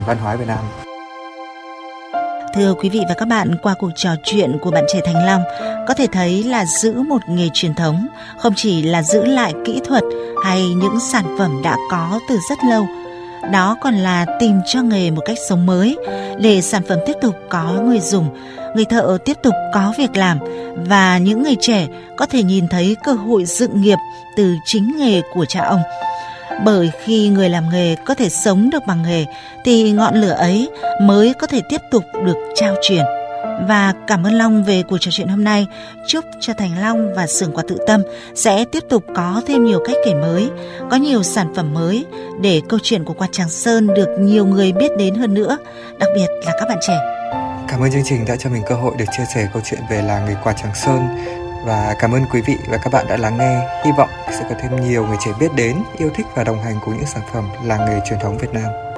văn hóa Việt Nam. Thưa quý vị và các bạn, qua cuộc trò chuyện của bạn trẻ Thành Long, có thể thấy là giữ một nghề truyền thống không chỉ là giữ lại kỹ thuật hay những sản phẩm đã có từ rất lâu, đó còn là tìm cho nghề một cách sống mới để sản phẩm tiếp tục có người dùng, người thợ tiếp tục có việc làm và những người trẻ có thể nhìn thấy cơ hội dựng nghiệp từ chính nghề của cha ông. Bởi khi người làm nghề có thể sống được bằng nghề thì ngọn lửa ấy mới có thể tiếp tục được trao truyền. Và cảm ơn Long về cuộc trò chuyện hôm nay. Chúc cho Thành Long và xưởng quà Tự Tâm sẽ tiếp tục có thêm nhiều cách kể mới, có nhiều sản phẩm mới để câu chuyện của quạt Tràng Sơn được nhiều người biết đến hơn nữa, đặc biệt là các bạn trẻ. Cảm ơn chương trình đã cho mình cơ hội được chia sẻ câu chuyện về làng nghề quạt Tràng Sơn. Và cảm ơn quý vị và các bạn đã lắng nghe. Hy vọng sẽ có thêm nhiều người trẻ biết đến, yêu thích và đồng hành cùng những sản phẩm làng nghề truyền thống Việt Nam.